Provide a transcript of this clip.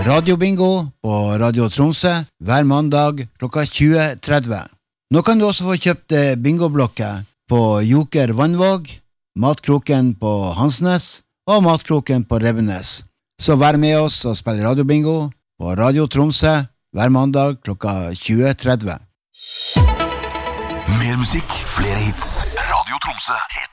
radiobingo på Radio Tromsø hver mandag klokka 20:30. Nå kan du også få kjøpt bingoblokker på Joker Vannvåg, Matkroken på Hansnes og Matkroken på Revenes. Så vær med oss og spill radiobingo på Radio Tromsø hver mandag klokka 20:30. Mer musikk, flere hits. Radio Tromsø heter